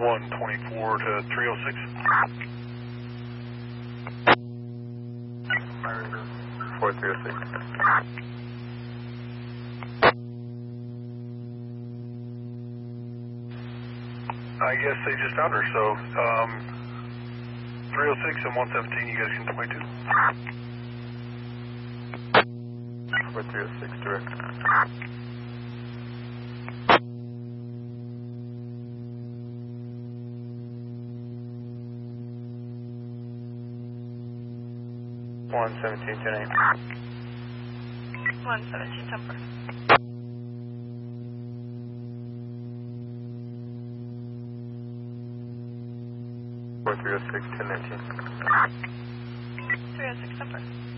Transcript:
124 to 306. 4306. I guess they just found her, so 306 and 117, you guys can deploy to. 4306 direct. One 17-10-8. 117 temper. Or 306 1019. 306 temper.